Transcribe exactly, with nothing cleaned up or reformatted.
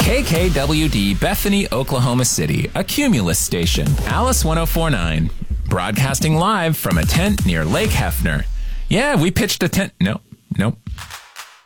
K K W D Bethany, Oklahoma City, a Cumulus station. Alice one oh four point nine, broadcasting live from a tent near Lake Hefner. Yeah, we pitched a tent. Nope, nope.